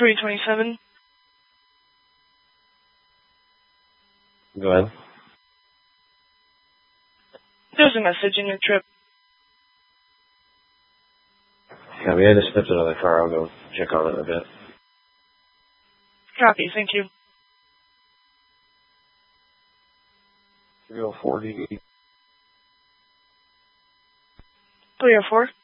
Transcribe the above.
327. Go ahead. There's a message in your trip. Yeah, we had to step to another car. I'll go check on it in a bit. Copy, thank you. 304 DD. 304.